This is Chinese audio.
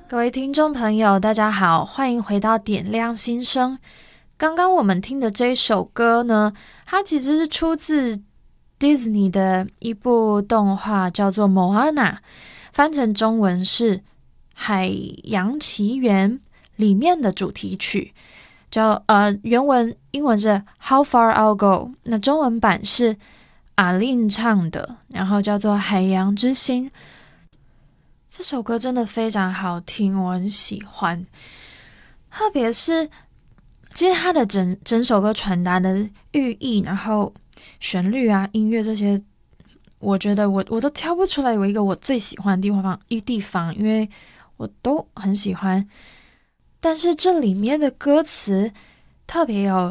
各位听众朋友，大家好，欢迎回到点亮心声。刚刚我们听的这一首歌呢，它其实是出自 Disney 的一部动画，叫做《Moana》，翻成中文是《海洋奇缘》里面的主题曲，原文英文是 How Far I'll Go， 那中文版是阿令唱的，然后叫做《海洋之心》。这首歌真的非常好听，我很喜欢。特别是，其实它的整首歌传达的寓意，然后旋律啊、音乐这些，我觉得我都挑不出来有一个我最喜欢的地方，因为我都很喜欢。但是这里面的歌词特别有